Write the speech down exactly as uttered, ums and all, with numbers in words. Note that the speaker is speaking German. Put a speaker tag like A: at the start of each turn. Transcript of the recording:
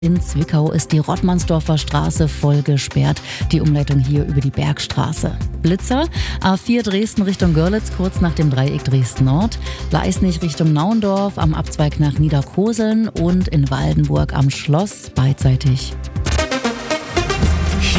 A: In Zwickau ist die Rottmannsdorfer Straße voll gesperrt. Die Umleitung hier über die Bergstraße. Blitzer, A vier Dresden Richtung Görlitz, kurz nach dem Dreieck Dresden Nord. Leisnig Richtung Nauendorf, am Abzweig nach Niederkoseln und in Waldenburg am Schloss beidseitig.